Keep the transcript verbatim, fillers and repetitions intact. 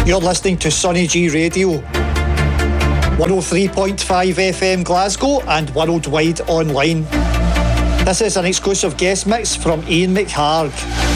You're listening to Sonny G Radio, one oh three point five F M Glasgow and worldwide online. This is an exclusive guest mix from Ian McHarg.